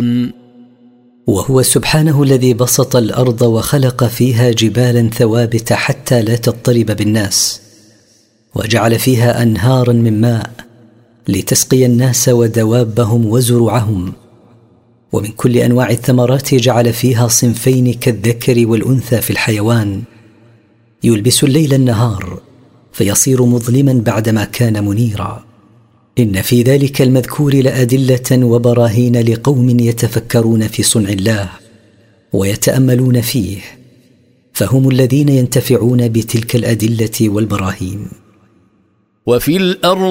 يعقلون. وهو سبحانه الذي بسط الأرض وخلق فيها جبالا ثوابت حتى لا تضطرب بالناس، وجعل فيها أنهارا من ماء لتسقي الناس ودوابهم وزرعهم، ومن كل أنواع الثمرات جعل فيها صنفين كالذكر والأنثى في الحيوان، يلبس الليل النهار فيصير مظلما بعدما كان منيرا. إن في ذلك المذكور لأدلة وبراهين لقوم يتفكرون في صنع الله ويتأملون فيه، فهم الذين ينتفعون بتلك الأدلة والبراهين. وفي الأرض